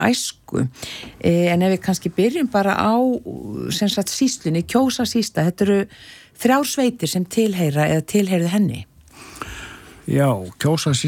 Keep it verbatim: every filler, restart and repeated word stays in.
æsku. En ef við kannski byrjum bara á sem sagt sýslunni, Kjósa sýsla, þetta eru þrjár sveitir sem tilheyra eða tilheyrðu henni. Já, Kjósa